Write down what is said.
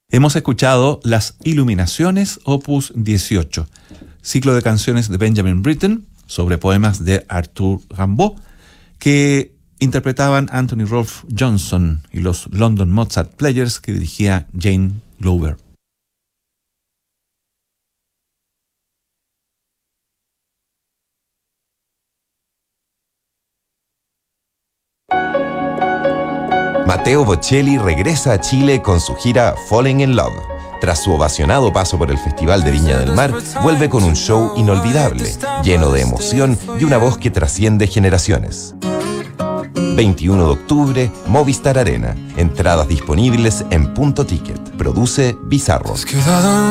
Hemos escuchado Las Iluminaciones, opus 18, ciclo de canciones de Benjamin Britten sobre poemas de Arthur Rimbaud, que interpretaban Anthony Rolfe Johnson y los London Mozart Players que dirigía Jane Glover. Matteo Bocelli regresa a Chile con su gira Falling in Love. Tras su ovacionado paso por el Festival de Viña del Mar, vuelve con un show inolvidable, lleno de emoción y una voz que trasciende generaciones. 21 de octubre, Movistar Arena. Entradas disponibles en Punto Ticket. Produce Bizarro.